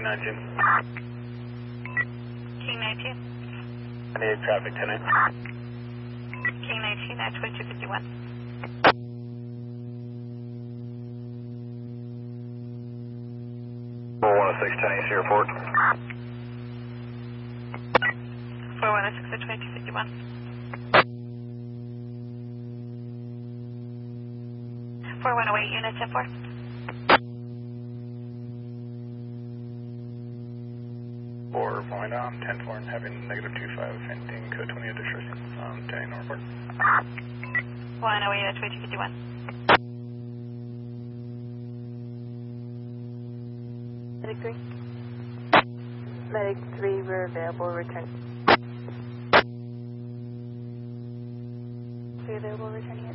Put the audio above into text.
219. King 19. I need traffic 10. King 19 at 2251. 416 10 East Airport. 416 at 2251. 4108 units at 4. Or point on 10-4 and having -25 ending code 20 at distressing 10 Northport. 108 at 2251. Medic 3. Medic 3, we're available, return. 3 available, returning